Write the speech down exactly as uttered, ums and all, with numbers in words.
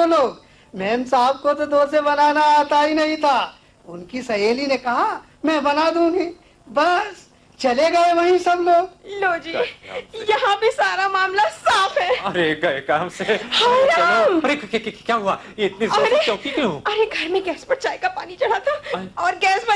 वो लोग। मेम साहब को तो डोसे बनाना आता ही नहीं था। उनकी सहेली ने कहा मैं बना दूंगी, बस चले गए वहीं सब लोग। लो जी, यहाँ भी सारा मामला साफ है। अरे गए काम से। चलो। अरे क्या हुआ? इतनी जोर से चौकी क्यों? अरे घर में गैस पर चाय का पानी चढ़ा था और गैस